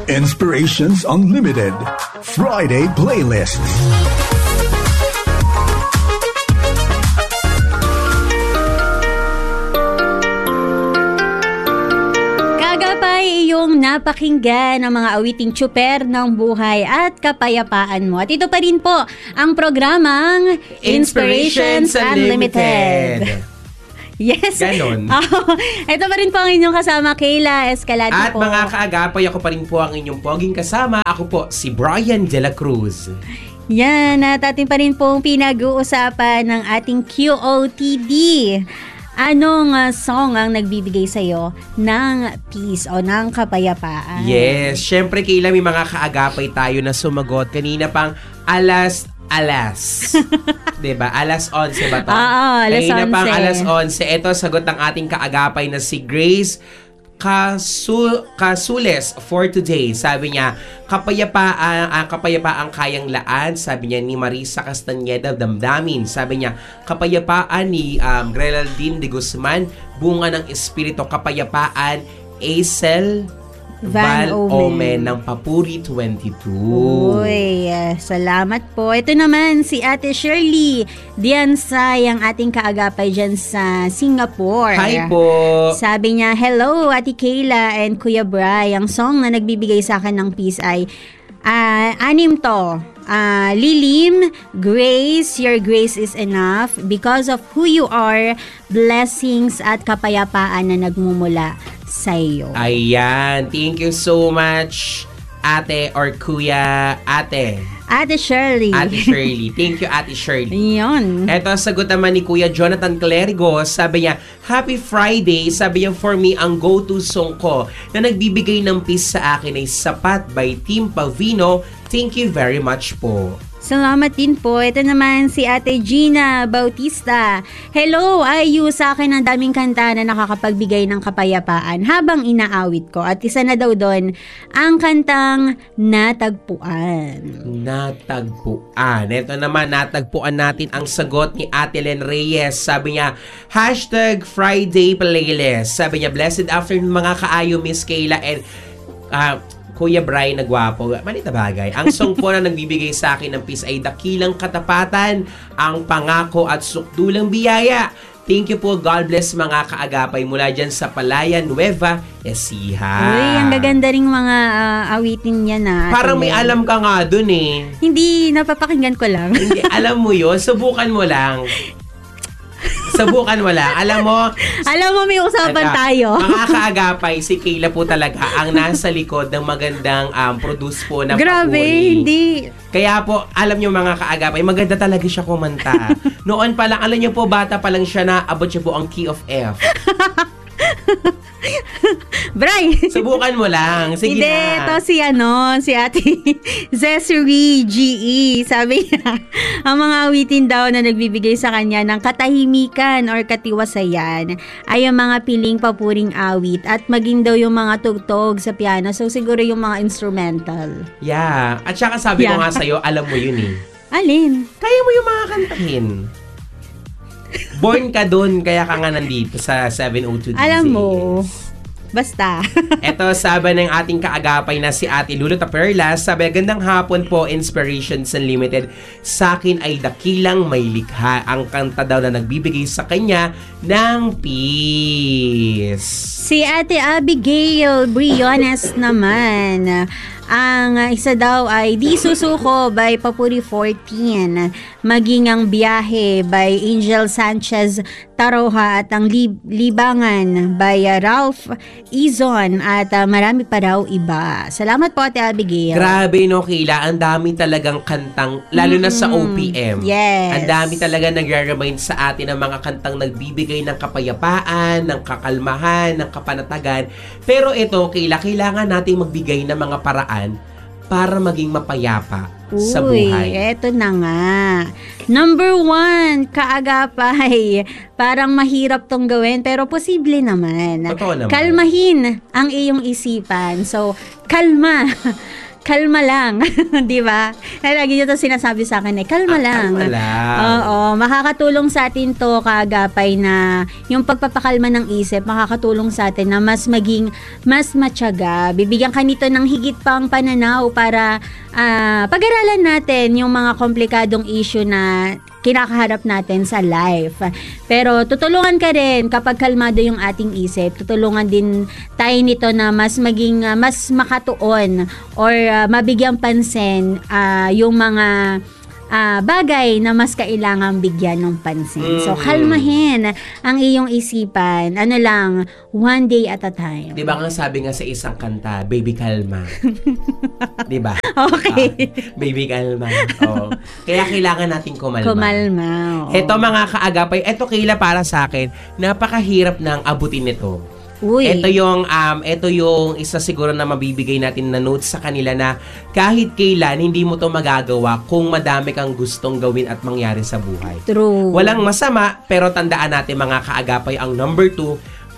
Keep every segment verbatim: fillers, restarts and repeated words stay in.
Inspirations Unlimited Friday Playlist. Iyong napakinggan ang mga awiting tsuper ng buhay at kapayapaan mo. At ito pa rin po ang programang Inspirations Unlimited. Yes. Ganon. Oh, ito pa rin po ang inyong kasama, Kayla Escalante At po. mga kaagapay, ako pa rin po ang inyong poging kasama. Ako po si Brian De La Cruz. Yan, at atin pa rin pong pinag-uusapan ng ating Q O T D. Anong uh, song ang nagbibigay sa'yo ng peace o ng kapayapaan? Yes, syempre Kayla, may mga kaagapay tayo na sumagot. Kanina pang alas, alas. Diba? alas onse ba ito? Oo, alas Kanina onse. pang alas onse. Ito, sagot ng ating kaagapay na si Grace Kasul Kasules for today. Sabi niya, kapayapaan, uh, kapayapaang kayang laan. Sabi niya ni Marisa Castañeda Damdamin. Sabi niya, kapayapaan ni um, Greldine de Guzman, bunga ng espiritu. Kapayapaan, Acel Van Val Omen. Omen ng Papuri twenty-two. Uy, uh, salamat po. Ito naman si Ate Shirley Diansay, ang ating kaagapay dyan sa Singapore. Hi po. Sabi niya, hello Ate Kayla and Kuya Bri. Ang song na nagbibigay sa akin ng peace ay uh, anim to. Uh, Lilim, Grace, your grace is enough because of who you are, blessings at kapayapaan na nagmumula sa iyo. Ayan, thank you so much, ate or kuya, ate. Ate Shirley. Ate Shirley. Thank you, Ate Shirley. Yun. Eto, sagot naman ni Kuya Jonathan Clerigo. Sabi niya, Happy Friday. Sabi niya, for me, ang go-to song ko na nagbibigay ng peace sa akin ay Sapat by Team Pavino. Thank you very much po. Salamat din po. Ito naman si Ate Gina Bautista. Hello, ayu sa akin ang daming kanta na nakakapagbigay ng kapayapaan habang inaawit ko. At isa na daw doon, ang kantang Natagpuan. Natagpuan. Ito naman, natagpuan natin ang sagot ni Ate Len Reyes. Sabi niya, hashtag Friday Playlist. Sabi niya, blessed afternoon mga kaayo, Miss Kayla and uh, Kuya Brian na gwapo. Malit na bagay. Ang song po na nagbibigay sa akin ng peace ay Dakilang Katapatan, Ang Pangako at Sukdulang Biyaya. Thank you po. God bless mga kaagapay mula dyan sa Palayan, Nueva Ecija. Uy, ang gaganda ring mga uh, awitin niya na. Parang may alam ka nga dun eh. Hindi, napapakinggan ko lang. Hindi, alam mo yun. Subukan mo lang. Subukan mo lang. Alam mo, Alam mo, may usapan Ata, tayo. mga kaagapay, si Kayla po talaga ang nasa likod ng magandang um, produce po na Grabe, papuri. hindi. Kaya po, alam nyo mga kaagapay, maganda talaga siya kumanta. Noon pa lang, alam nyo po, bata pa lang siya na abot siya po ang key of F. Bray! Subukan mo lang. Sige Hindi, na. ito si ano, si Ate Zessery G E. Sabi niya, ang mga awitin daw na nagbibigay sa kanya ng katahimikan or katiwasayan ay ang mga piling papuring awit at maging daw yung mga tugtog sa piano. So siguro yung mga instrumental. Yeah. At saka sabi Yeah. ko nga sa'yo, alam mo yun eh. Alin? Kaya mo yung mga kantahin. Born ka dun, kaya ka nga nandito sa seven oh two D J. Alam mo, basta. Ito, sabi ng ating kaagapay na si Ate Luluta Perlas. Sabi, gandang hapon po, Inspirations Unlimited. Sa akin ay Dakilang May Likha. Ang kanta daw na nagbibigay sa kanya ng peace. Si Ate Abigail Briones naman. Ang uh, isa daw ay Di Susuko by Papuri fourteen. Maging ang Biyahe by Angel Sanchez Taroha at ang Lib- Libangan by uh, Ralph Izon at uh, marami pa raw iba. Salamat po Ate Abigail. Grabe no, Kayla. Ang dami talagang kantang, lalo na sa O P M. Yes. Ang dami talaga nagre-remind sa atin ng mga kantang nagbibigay ng kapayapaan, ng kakalmahan, ng kapanatagan. Pero ito, Kayla, kailangan nating magbigay ng mga paraan para maging mapayapa Uy, sa buhay. eto na nga. Number one, kaagapay. Parang mahirap tong gawin, pero posible naman. Totoo naman. Kalmahin ang iyong isipan. So, kalma. kalma lang, 'di ba? Lagi niyo 'to sinasabi sa akin eh, kalma Ah, lang. kalma lang. Oo, makakatulong sa atin 'to kaagapay na yung pagpapakalma ng isip, makakatulong sa atin na mas maging mas matyaga. Bibigyan ka nito ng higit pang pananaw para ah, pag-aralan natin yung mga komplikadong issue na kinakaharap natin sa life. Pero tutulungan ka rin kapag kalmado yung ating isip. Tutulungan din tayo nito na mas maging uh, mas makatuon or uh, mabigyang pansin uh, yung mga uh, bagay na mas kailangang bigyan ng pansin. So, Mm. kalmahin ang iyong isipan. Ano lang, one day at a time. Di ba nga sabi nga sa isang kanta, baby kalma. Di ba? Okay. Ah, baby kalma. Oo. Kaya kailangan natin kumalma. Kumalma. oo. Ito mga kaagapay, ito Kayla para sa akin, napakahirap nang abutin nito. Uy. Ito yung um ito yung isa siguro na mabibigay natin na notes sa kanila na kahit kailan hindi mo to magagawa kung madami kang gustong gawin at mangyari sa buhay. True. Walang masama, pero tandaan natin mga kaagapay, ang number two,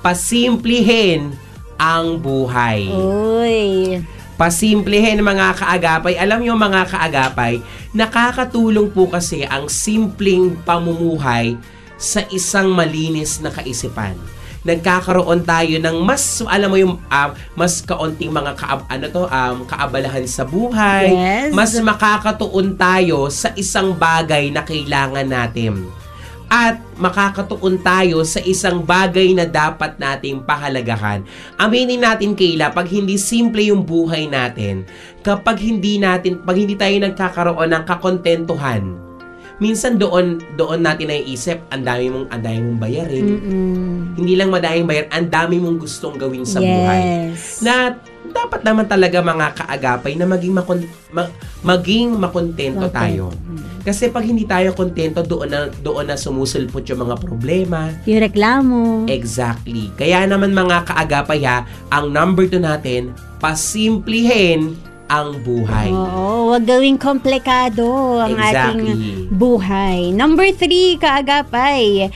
pasimplihin ang buhay. Uy. Pasimplihin mga kaagapay. Alam nyo mga kaagapay, nakakatulong po kasi ang simpleng pamumuhay sa isang malinis na kaisipan. Nagkakaroon tayo ng mas, alam mo yung, um, mas kaunting mga kaab, ano to, um, kaabalahan sa buhay. Yes. Mas makakatuon tayo sa isang bagay na kailangan natin. At makakatuon tayo sa isang bagay na dapat nating pahalagahan. Aminin natin, Kayla, pag hindi simple yung buhay natin, kapag hindi natin, pag hindi tayo nagkakaroon ng kakontentuhan, minsan doon doon natin naiisip, ang dami mong ang dami mong bayarin. Mm-mm. Hindi lang madaming bayar, ang dami mong gustong gawin sa buhay. Yes. Na dapat naman talaga mga kaagapay na maging makon, ma- maging makontento Content. tayo. Kasi pag hindi tayo kontento, doon na doon na sumusulpot yung mga problema. Yung reklamo. Exactly. Kaya naman mga kaagapay ha, ang number two natin, pasimplihin ang buhay. Oo, wag gawing komplikado ang Exactly. ating buhay. Number three, kaagapay,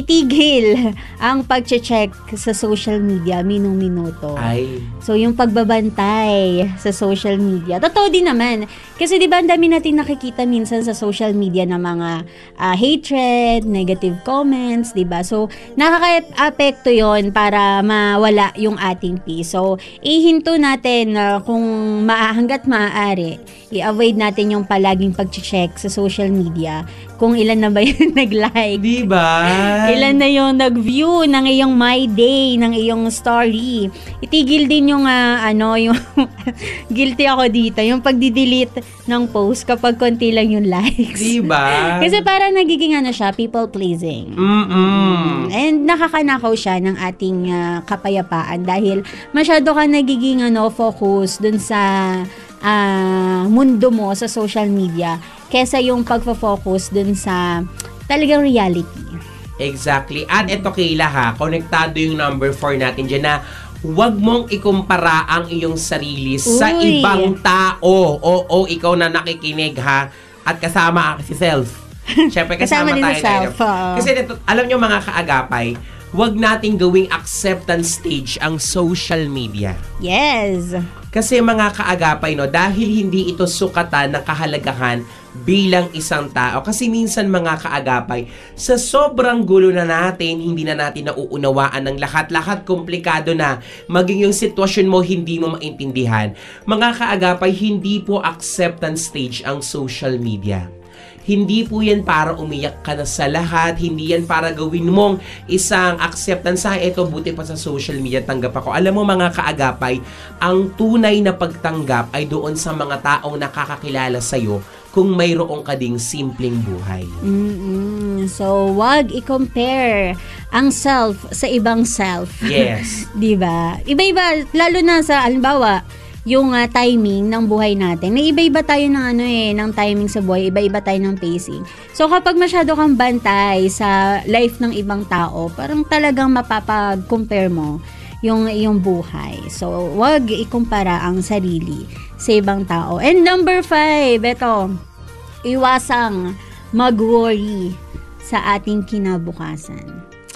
itigil ang pag-check sa social media minung-minuto. Ay, So, yung pagbabantay sa social media. Totoo din naman. Kasi di ba ang dami natin nakikita minsan sa social media ng mga ah, hatred, negative comments, di ba? So, nakaka-apekto yon para mawala yung ating peace. So, ihinto natin na kung maa- hanggat maaari, i-avoid natin yung palaging pag-check sa social media. Kung ilan na ba yung nag-like. di ba? Ilan na yung nag-view ng iyong My Day, ng iyong story. Itigil din yung ah, ano, yung guilty ako dito, yung pagdi-delete ng post kapag konti lang yung likes. Di ba? Kasi parang nagiging ano siya, people pleasing. Mm-mm. And nakakanakaw siya ng ating ah, kapayapaan dahil masyado ka nagiging ano, focus dun sa ah, mundo mo sa social media kesa yung pagfo-focus dun sa talagang reality. Exactly. At ito Kayla ha, konektado yung number four natin dyan na huwag mong ikumpara ang iyong sarili sa Uy. ibang tao. O, o ikaw na nakikinig ha, at kasama si self. Siyempre kasama, Kasama din tayo. sa self, tayo. oo. Kasi ito, alam nyo mga kaagapay, huwag nating gawing acceptance stage ang social media. Yes. Kasi mga kaagapay, no, dahil hindi ito sukatan ng kahalagahan bilang isang tao. Kasi minsan mga kaagapay, sa sobrang gulo na natin, hindi na natin nauunawaan ng lahat-lahat, komplikado na, maging yung sitwasyon mo hindi mo maintindihan. Mga kaagapay, hindi po acceptance stage ang social media. Hindi po yan para umiyak ka na sa lahat. Hindi yan para gawin mong isang acceptance. Ah, eto, buti pa sa social media, tanggap ako. Alam mo mga kaagapay, ang tunay na pagtanggap ay doon sa mga taong nakakakilala sa'yo kung mayroong ka ding simpleng buhay. Mm-mm. So, wag i-compare ang self sa ibang self. Yes. 'Di ba? Iba-iba, lalo na sa halimbawa, yung ah, timing ng buhay natin. May iba-iba tayo ng ano eh, ng timing sa buhay, iba-iba tayo ng pacing. So kapag masyado kang bantay sa life ng ibang tao, parang talagang mapapag-compare mo yung iyong buhay. So wag ikumpara ang sarili sa ibang tao. And number five, ito, iwasang mag-worry sa ating kinabukasan.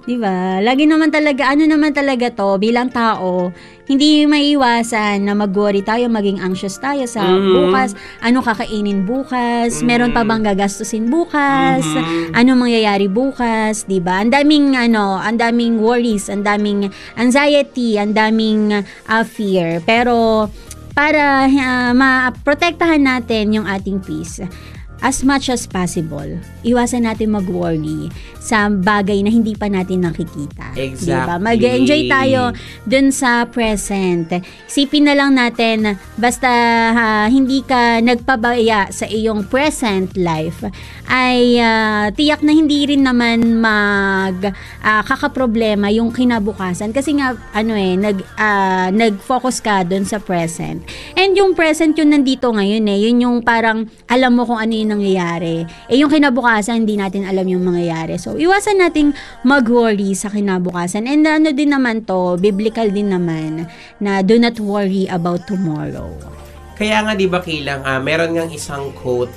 Diba? Lagi naman talaga, ano naman talaga to, bilang tao, hindi maiiwasan na mag-worry tayo, maging anxious tayo sa Mhm. bukas. Ano kakainin bukas? Mhm. Meron pa bang gagastusin bukas? Mhm. Ano mangyayari bukas? Diba? Ang daming, ano, ang daming worries, ang daming anxiety, ang daming uh, fear. Pero, para uh, ma-protektahan natin yung ating peace, as much as possible, iwasan natin mag-worry sa bagay na hindi pa natin nakikita. Exactly. Diba? Mag-enjoy tayo dun sa present. Isipin na lang natin, basta uh, hindi ka nagpabaya sa iyong present life, ay uh, tiyak na hindi rin naman mag uh, kakaproblema yung kinabukasan. Kasi nga, ano eh, nag, uh, nag-focus ka dun sa present. And yung present yun nandito ngayon eh. Yun yung parang alam mo kung ano yun nangyayari. Eh yung kinabukasan, hindi natin alam yung mangyayari. So, iwasan nating mag-worry sa kinabukasan. And ano din naman to, biblical din naman, na do not worry about tomorrow. Kaya nga, di ba, Kilang, uh, meron ngang isang quote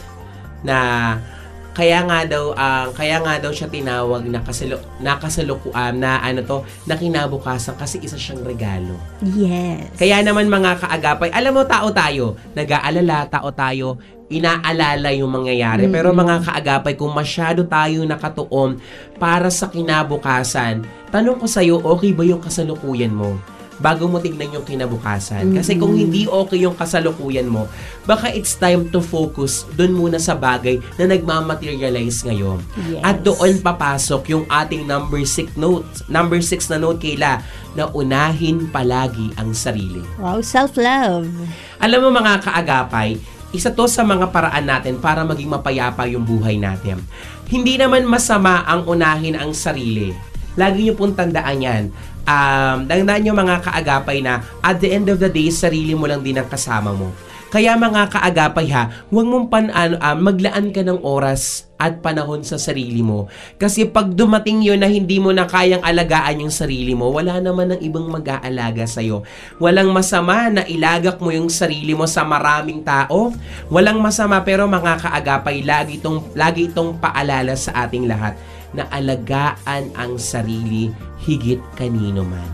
na kaya nga daw ang uh, kaya nga daw siya tinawag na kasalu nakasalukuan na ano to na kinabukasan kasi isa siyang regalo. Yes. Kaya naman mga kaagapay, alam mo tao tayo, nag-aalala tao tayo, inaalala yung mangyayari. Mm-hmm. Pero mga kaagapay, kung masyado tayo nakatuon para sa kinabukasan, tanong ko sa'yo, okay ba yung kasalukuyan mo? Bago mo tignan yung kinabukasan. Mm-hmm. Kasi kung hindi okay yung kasalukuyan mo, baka it's time to focus dun muna sa bagay na nagmamaterialize ngayon. Yes. At doon papasok yung ating number six note, number six na note, Kayla, na unahin palagi ang sarili. Wow, self-love. Alam mo mga kaagapay, isa to sa mga paraan natin para maging mapayapa yung buhay natin. Hindi naman masama ang unahin ang sarili. Lagi niyo pong tandaan yan. Um, tandaan niyo mga kaagapay na at the end of the day, sarili mo lang din ang kasama mo. Kaya mga kaagapay ha, huwag mong pan, uh, maglaan ka ng oras at panahon sa sarili mo. Kasi pag dumating yun na hindi mo na kayang alagaan yung sarili mo, wala naman ng ibang mag-aalaga sa'yo. Walang masama na ilagak mo yung sarili mo sa maraming tao. Walang masama, pero mga kaagapay, lagi itong, lagi itong paalala sa ating lahat na alagaan ang sarili higit kanino man.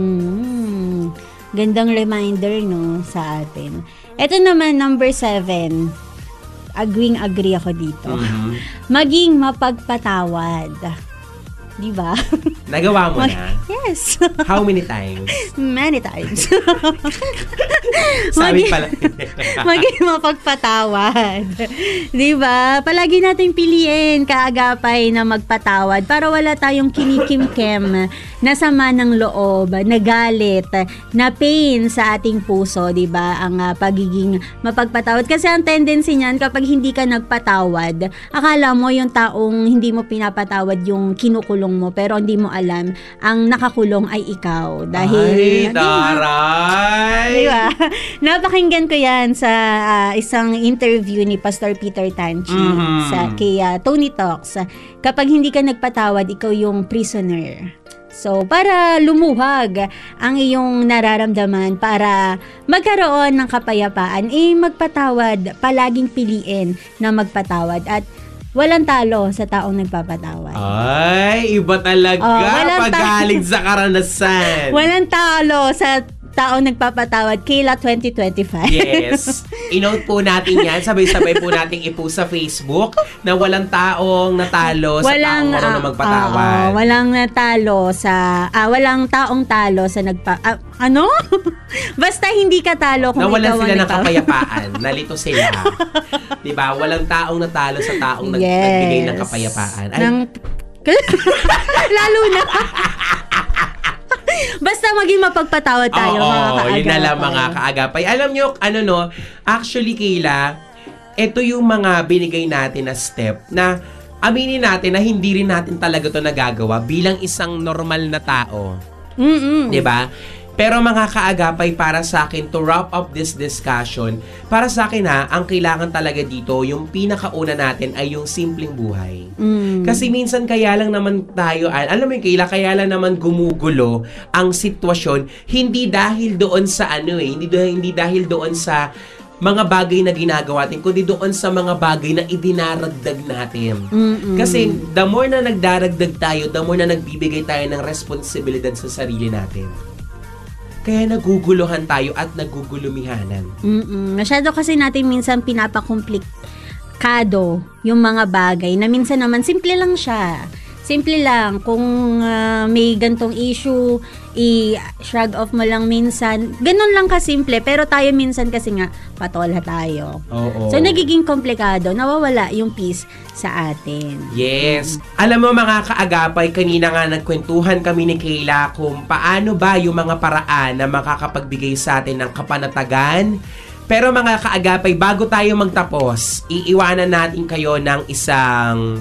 Hmm. Gandang reminder, no, sa atin. Ito naman, number seven. Agreeing-agree ako dito. Mm-hmm. Maging mapagpatawad. Di ba? Nagawa mo na? Yes. How many times? Many times. Sabi Maging- pala. Maging mapagpatawad. Di ba? Palagi nating piliin, kaagapay, na magpatawad para wala tayong kinikimkem na sama ng loob, na galit, na pain sa ating puso, di ba? Ang uh, pagiging mapagpatawad. Kasi ang tendency niyan, kapag hindi ka nagpatawad, akala mo yung taong hindi mo pinapatawad yung kinukulong mo, pero hindi mo alam, ang nakakulong ay ikaw. Dahil, Ay, taray! Di ba? Napakinggan ko yan sa uh, isang interview ni Pastor Peter Tanchi Mm-hmm. sa kay uh, Tony Talks. Kapag hindi ka nagpatawad, ikaw yung prisoner. So, para lumuwag ang iyong nararamdaman, para magkaroon ng kapayapaan, eh magpatawad, palaging piliin na magpatawad at walang talo sa taong nagpapatawad. Ay, iba talaga Oh, walang pag ta- galing sa karanasan. Walang talo sa taong nagpapatawad. Kayla twenty twenty-five. Yes. I-note po natin yan. Sabay-sabay po nating ipost sa Facebook na walang taong natalo sa taong marunong ah, magpatawad. oo, walang natalo sa ah, walang taong talo sa nagpa ah, ano? Basta hindi ka talo kung Nawalan ikaw ang sila ng nagpa- kapayapaan. Nalito sila. Diba? Walang taong natalo sa taong nag- Yes. nagbigay ng kapayapaan. Ay, Ng lalo na. Basta maging mapagpatawad tayo, oo, mga kaagapay. yun na lang mga kaagapay. Alam nyo, ano no, actually, Kayla, ito yung mga binigay natin na step na aminin natin na hindi rin natin talaga to nagagawa bilang isang normal na tao. Mm-mm. Diba? Pero mga kaagapay, para sa akin, to wrap up this discussion, para sa akin ha, ang kailangan talaga dito, yung pinakauna natin ay yung simpleng buhay. Mm. Kasi minsan kaya lang naman tayo, alam mo yung Kayla, kaya lang naman gumugulo ang sitwasyon, hindi dahil doon sa ano eh, hindi, hindi dahil doon sa mga bagay na ginagawa natin, kundi doon sa mga bagay na idinaragdag natin. Mm-mm. Kasi the more na nagdaragdag tayo, the more na nagbibigay tayo ng responsibilidad sa sarili natin. Kaya naguguluhan tayo at nagugulumihanan. Mm-mm. Masyado kasi natin minsan pinapakomplikado yung mga bagay na minsan naman simple lang siya. Simple lang. Kung uh, may gantong issue, i-shrug off mo lang minsan. Ganun lang kasimple. Pero tayo minsan kasi nga, patola tayo. Oo. So, nagiging komplikado. Nawawala yung peace sa atin. Yes. Alam mo mga kaagapay, kanina nga nagkwentuhan kami ni Kayla kung paano ba yung mga paraan na makakapagbigay sa atin ng kapanatagan. Pero mga kaagapay, bago tayo magtapos, iiwanan natin kayo ng isang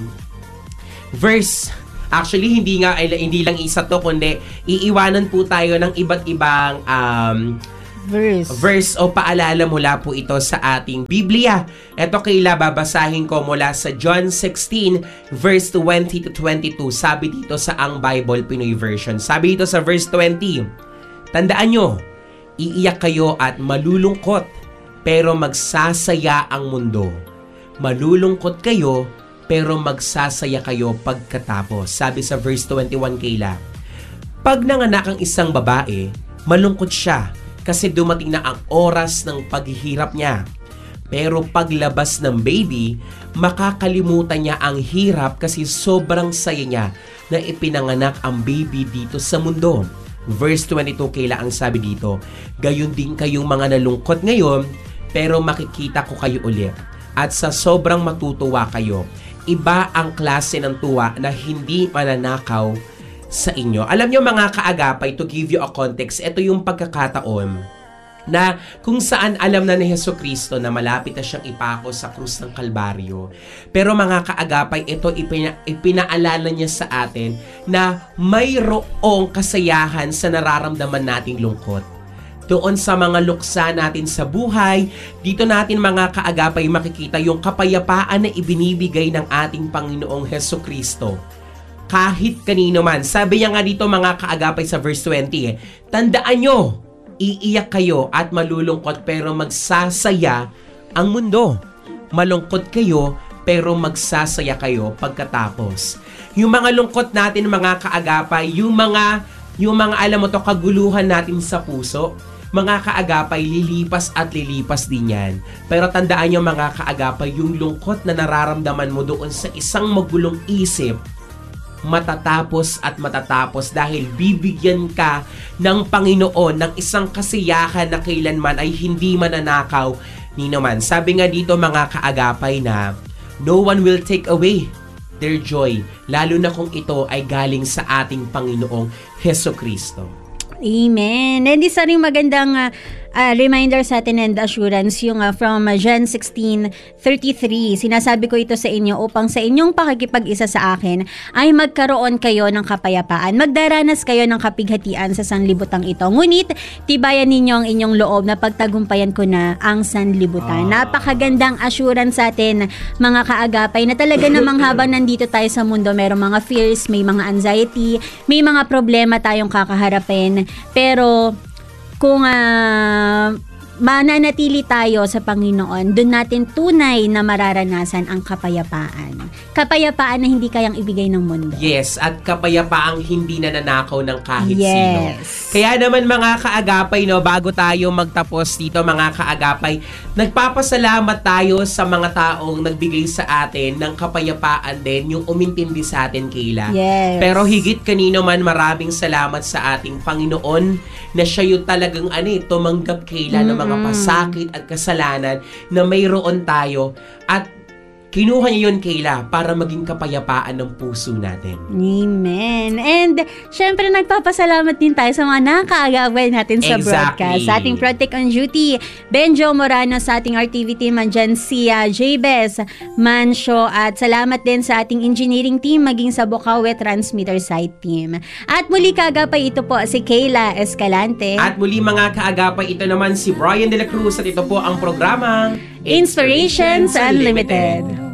verse. Actually, hindi nga hindi lang isa to, kundi iiwanan po tayo ng iba't ibang um, verse. verse o paalala mula po ito sa ating Biblia. Ito Kayla, babasahin ko mula sa John sixteen, verse twenty to twenty-two. Sabi dito sa Ang Bible Pinoy Version. Sabi dito sa verse twenty, tandaan nyo, iiyak kayo at malulungkot, pero magsasaya ang mundo. Malulungkot kayo, pero magsasaya kayo pagkatapos. Sabi sa verse twenty-one, Kayla, pag nanganak ang isang babae, malungkot siya kasi dumating na ang oras ng paghihirap niya. Pero paglabas ng baby, makakalimutan niya ang hirap kasi sobrang saya niya na ipinanganak ang baby dito sa mundo. Verse twenty-two, Kayla, ang sabi dito, gayon din kayong mga nalungkot ngayon, pero makikita ko kayo ulit. At sa sobrang matutuwa kayo. Iba ang klase ng tuwa na hindi mananakaw sa inyo. Alam nyo mga kaagapay, to give you a context, ito yung pagkakataon na kung saan alam na ni Jesucristo na malapit na siyang ipako sa krus ng Kalbaryo. Pero mga kaagapay, ito ipina, ipinaalala niya sa atin na mayroong kasayahan sa nararamdaman nating lungkot. Doon sa mga luksa natin sa buhay, dito natin mga kaagapay makikita yung kapayapaan na ibinibigay ng ating Panginoong Jesucristo. Kahit kanino man. Sabi niya nga dito mga kaagapay sa verse twenty, eh, tandaan nyo, iiyak kayo at malulungkot pero magsasaya ang mundo. Malungkot kayo pero magsasaya kayo pagkatapos. Yung mga lungkot natin mga kaagapay, yung mga, yung mga alam mo to, kaguluhan natin sa puso, mga kaagapay, lilipas at lilipas din yan. Pero tandaan nyo mga kaagapay, yung lungkot na nararamdaman mo doon sa isang magulong isip, matatapos at matatapos dahil bibigyan ka ng Panginoon ng isang kasiyahan na kailanman ay hindi mananakaw ni naman. Sabi nga dito mga kaagapay na no one will take away their joy, lalo na kung ito ay galing sa ating Panginoong Jesucristo. Amen. And isa ring magandang uh, uh, reminder sa atin and assurance yung uh, from uh, John sixteen thirty-three. Sinasabi ko ito sa inyo upang sa inyong pakikipag-isa sa akin ay magkaroon kayo ng kapayapaan. Magdaranas kayo ng kapighatian sa sanlibutang ito. Ngunit tibayan ninyo ang inyong loob na pagtagumpayan ko na ang sanlibutan. Ah. Napakagandang assurance sa atin mga kaagapay na talaga namang habang nandito tayo sa mundo, merong mga fears, may mga anxiety, may mga problema tayong kakaharapin. Pero kung uh, mananatili tayo sa Panginoon, doon natin tunay na mararanasan ang kapayapaan. Kapayapaan na hindi kayang ibigay ng mundo. Yes, at kapayapaang hindi nananakaw ng kahit yes. sino. Kaya naman mga kaagapay, no, bago tayo magtapos dito mga kaagapay, nagpapasalamat tayo sa mga taong nagbigay sa atin ng kapayapaan din, yung umintindi sa atin, Kayla. Yes. Pero higit kanino man, maraming salamat sa ating Panginoon na siya yung talagang ano, tumanggap, Kayla, mm-hmm. ng mga pasakit at kasalanan na mayroon tayo at kinuha niya yun, Kayla, para maging kapayapaan ng puso natin. Amen. And syempre nagpapasalamat din tayo sa mga nakaagawin natin sa exactly. broadcast. Sa ating Protect on Duty, Benjo Morano, sa ating R T V team, andyan si uh, Jabez Mancio, at salamat din sa ating engineering team, maging sa Bocaue Transmitter Site team. At muli kaagapay, ito po si Kayla Escalante. At muli mga kaagapay, ito naman si Brian De La Cruz at ito po ang programang Inspirations Unlimited.